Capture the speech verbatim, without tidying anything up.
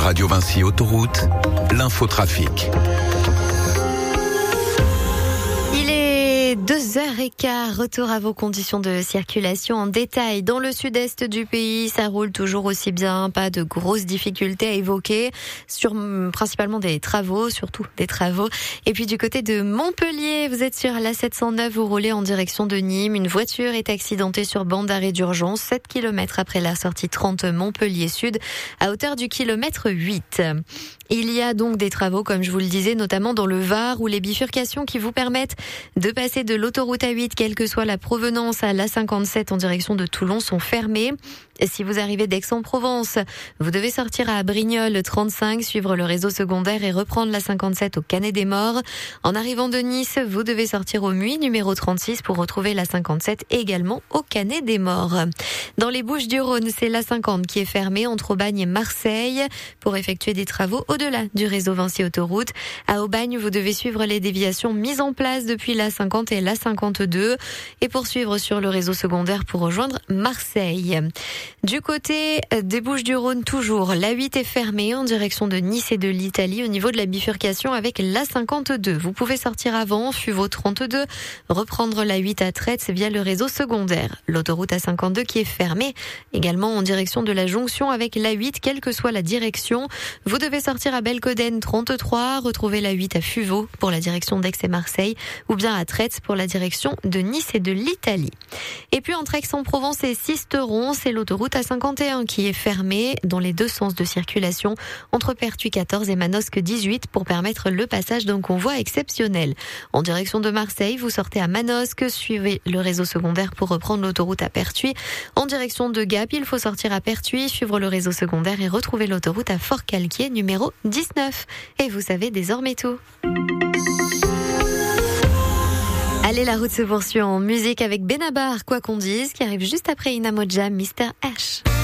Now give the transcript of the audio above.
Radio Vinci Autoroute, l'infotrafic. deux heures quinze, retour à vos conditions de circulation en détail. Dans le sud-est du pays, ça roule toujours aussi bien, pas de grosses difficultés à évoquer, sur principalement des travaux, surtout des travaux. Et puis du côté de Montpellier, vous êtes sur l'A sept cent neuf, vous roulez en direction de Nîmes. Une voiture est accidentée sur bande d'arrêt d'urgence, sept kilomètres après la sortie trente Montpellier Sud, à hauteur du kilomètre huit. Il y a donc des travaux, comme je vous le disais, notamment dans le Var, où les bifurcations qui vous permettent de passer de l'autoroute A huit, quelle que soit la provenance, à l'A cinquante-sept en direction de Toulon, sont fermées. Si vous arrivez d'Aix-en-Provence, vous devez sortir à Brignoles trente-cinq, suivre le réseau secondaire et reprendre la cinquante-sept au Canet des Morts. En arrivant de Nice, vous devez sortir au Muy, numéro trente-six, pour retrouver la cinquante-sept également au Canet des Morts. Dans les Bouches-du-Rhône, c'est la cinquante qui est fermée entre Aubagne et Marseille pour effectuer des travaux au-delà du réseau Vinci Autoroute. À Aubagne, vous devez suivre les déviations mises en place depuis la cinquante et la cinquante-deux et poursuivre sur le réseau secondaire pour rejoindre Marseille. Du côté des Bouches-du-Rhône, toujours, l'A huit est fermée en direction de Nice et de l'Italie au niveau de la bifurcation avec l'A cinquante-deux. Vous pouvez sortir avant, Fuveau trente-deux, reprendre l'A huit à Traits via le réseau secondaire. L'autoroute A cinquante-deux qui est fermée également en direction de la jonction avec l'A huit, quelle que soit la direction. Vous devez sortir à Belcoden trente-trois, retrouver l'A huit à Fuveau pour la direction d'Aix et Marseille ou bien à Traits pour la direction de Nice et de l'Italie. Et puis entre Aix-en-Provence et Sisteron, c'est l'autoroute A cinquante et un qui est fermée dans les deux sens de circulation entre Pertuis quatorze et Manosque dix-huit pour permettre le passage d'un convoi exceptionnel. En direction de Marseille, vous sortez à Manosque, suivez le réseau secondaire pour reprendre l'autoroute à Pertuis. En direction de Gap, il faut sortir à Pertuis, suivre le réseau secondaire et retrouver l'autoroute à Fort-Calquier numéro dix-neuf. Et vous savez désormais tout. Allez, la route se poursuit en musique avec Benabar, quoi qu'on dise, qui arrive juste après Inamoja, Mister H.